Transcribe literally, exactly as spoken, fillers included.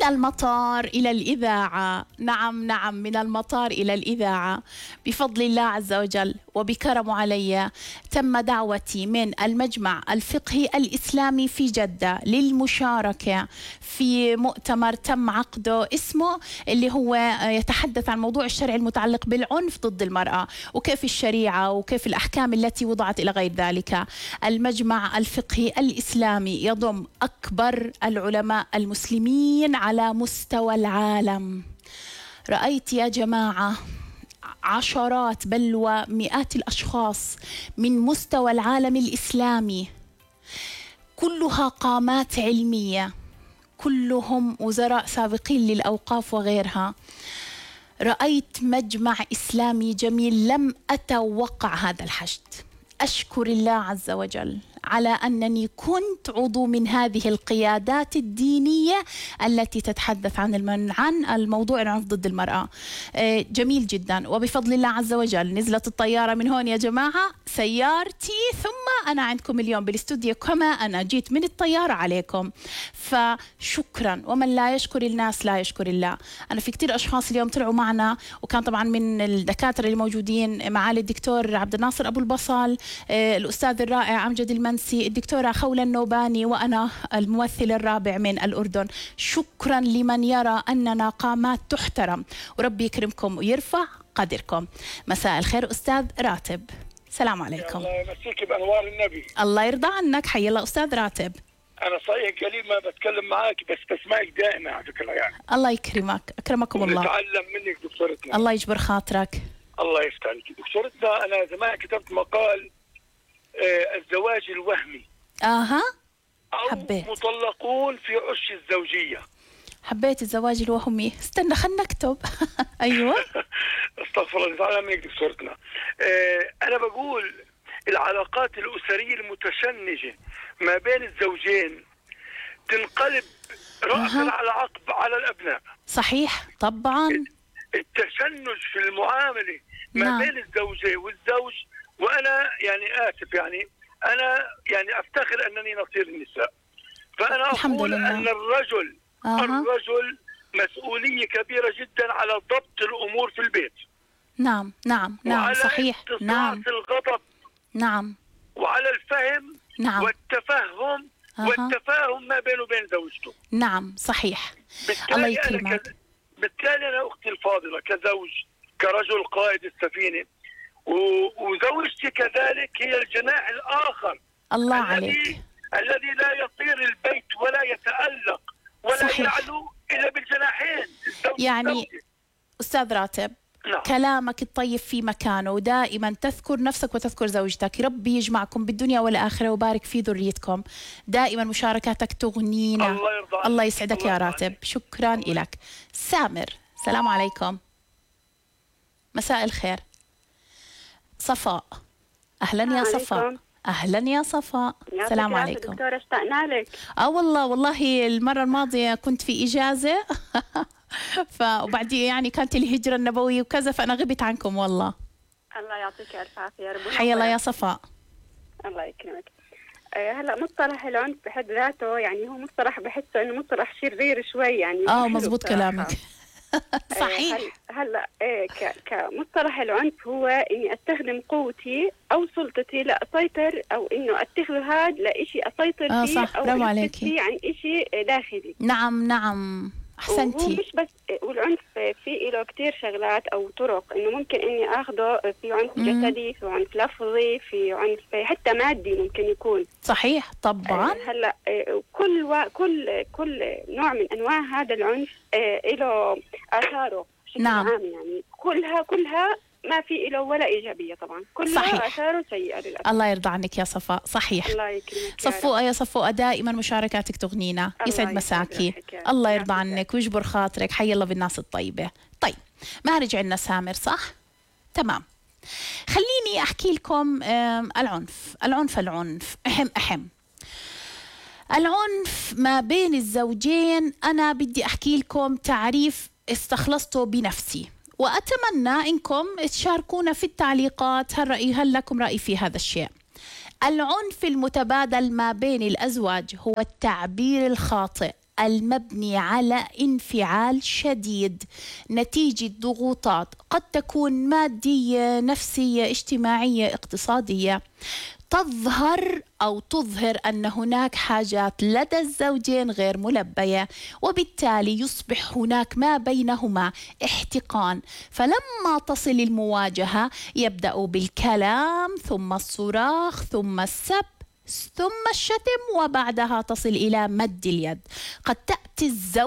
من المطار إلى الإذاعة. نعم نعم، من المطار إلى الإذاعة بفضل الله عز وجل وبكرمه علي. تم دعوتي من المجمع الفقهي الإسلامي في جدة للمشاركة في مؤتمر تم عقده اسمه اللي هو يتحدث عن موضوع الشرع المتعلق بالعنف ضد المرأة وكيف الشريعة وكيف الأحكام التي وضعت إلى غير ذلك. المجمع الفقهي الإسلامي يضم أكبر العلماء المسلمين على مستوى العالم. رأيت يا جماعة عشرات بل ومئات الأشخاص من مستوى العالم الإسلامي، كلها قامات علمية، كلهم وزراء سابقين للأوقاف وغيرها. رأيت مجمع إسلامي جميل، لم أتوقع هذا الحشد. أشكر الله عز وجل على أنني كنت عضو من هذه القيادات الدينية التي تتحدث عن المنع عن الموضوع العنف ضد المرأة. جميل جدا، وبفضل الله عز وجل نزلت الطيارة من هون يا جماعة، سيارتي، ثم أنا عندكم اليوم بالاستوديو كما أنا جيت من الطيارة عليكم. فشكرا، ومن لا يشكر الناس لا يشكر الله. أنا في كتير أشخاص اليوم طلعوا معنا، وكان طبعا من الدكاترة الموجودين معالي الدكتور عبد الناصر أبو البصل، الأستاذ الرائع أمجد المنسي، الدكتورة خولة النوباني، وأنا الممثل الرابع من الأردن. شكرا لمن يرى أننا قامات تحترم، وربي يكرمكم ويرفع قدركم. مساء الخير أستاذ راتب، السلام عليكم. الله يمسيك بأنوار النبي. الله يرضى عنك، حي الله أستاذ راتب. أنا صحيح قليل ما بتكلم معك بس بسمعك دائما على فكرة يعني. الله يكرمك، أكرمكم الله. نتعلم منك دكتورتنا. الله يجبر خاطرك. الله يفتح عليك دكتورتنا. أنا زمان كتبت مقال آه الزواج الوهمي. اها أو حبيت. مطلقون في عش الزوجية. حبيت الزواج الوهمي، استنى خلنا نكتب. ايوه استغفر الله، نتعلم منك دكتورتنا. آه أنا بقول العلاقات الأسرية المتشنجة ما بين الزوجين تنقلب رأسا أه. على عقب على الأبناء. صحيح طبعا. التشنج في المعاملة ما نعم. بين الزوجة والزوج، وأنا يعني آسف يعني أنا يعني أفتخر أنني نصير النساء، فأنا أقول أن الرجل أه. الرجل مسؤولية كبيرة جدا على ضبط الأمور في البيت. نعم نعم نعم وعلى صحيح. نعم الغضب. نعم. وعلى الفهم. نعم. والتفهم. أه. والتفاهم ما بينه وبين زوجته. نعم صحيح. الله يكرمك. كز... بالتالي أنا أختي الفاضلة كزوج كرجل قائد السفينة، و... وزوجتي كذلك هي الجناح الآخر. الله الذي عليك. الذي لا يطير البيت ولا يتألق ولا صحيح. يعلو إلا بالجناحين. يعني الزوج. أستاذ راتب، نعم. كلامك الطيب في مكانه، ودائما تذكر نفسك وتذكر زوجتك. ربي يجمعكم بالدنيا والآخرة وبارك في ذريتكم. دائما مشاركاتك تغنينا. الله يرضى عنك. الله يسعدك الله يا يرضى راتب. عنك. شكرا الله. لك. سامر، السلام عليكم. مساء الخير. صفاء، أهلا يا صفاء. أهلا يا صفاء. السلام عليكم دكتورة، اشتقنا لك. اه والله والله المرة الماضية كنت في إجازة ف وبعدين يعني كانت الهجرة النبوية وكذا، فأنا غبت عنكم والله. الله يعطيك ألف عافية يا رب. حيا الله يا صفاء. الله يكرمك. هلا مصطلح العنف بحد ذاته يعني هو مصطلح بحسه انه مصطلح شرير شوي يعني. اه مزبوط كلامك. صحيح. هلا ايه كمصطلح العنف هو اني استخدم قوتي او سلطتي لاسيطر، او انه اتخذ هذا لإشي اسيطر آه فيه صح. او برافو عليكي. عن إشي داخلي. نعم نعم احسنتي. وهو مش بس، والعنف في له كثير شغلات او طرق، انه ممكن اني اخذه في عنف جسدي، في عنف لفظي، في عنف حتى مادي ممكن يكون. صحيح طبعا. هلا كل و... كل كل نوع من انواع هذا العنف له اثاره بشكل نعم. عام، يعني كلها كلها ما في له ولا ايجابيه طبعا، كلها صحيح. اثاره سيئه للاسف. الله يرضى عنك يا صفاء. صحيح. الله يكرمك. صفوقة يا صفوقة، دائما مشاركاتك تغنينا. يسعد مساكي. الله يرضى عنك ويجبر خاطرك. حي الله بالناس الطيبة. طيب ما رجع لنا سامر صح؟ تمام. خليني أحكي لكم العنف العنف العنف أهم أهم العنف ما بين الزوجين. أنا بدي أحكي لكم تعريف استخلصته بنفسي، وأتمنى إنكم تشاركونا في التعليقات هل رأي هل لكم رأي في هذا الشيء. العنف المتبادل ما بين الأزواج هو التعبير الخاطئ المبني على انفعال شديد نتيجة ضغوطات قد تكون مادية، نفسية، اجتماعية، اقتصادية، تظهر أو تظهر أن هناك حاجات لدى الزوجين غير ملبية، وبالتالي يصبح هناك ما بينهما احتقان. فلما تصل المواجهة يبدأ بالكلام ثم الصراخ ثم السب ثم الشتم، وبعدها تصل إلى مد اليد. قد تأتي الزوجة